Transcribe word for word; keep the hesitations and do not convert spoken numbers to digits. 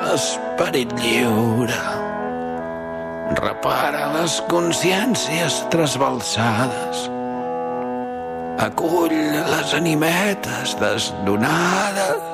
l'esperit lliure. Repara les consciències trasbalsades. Acull les animetes desdonades.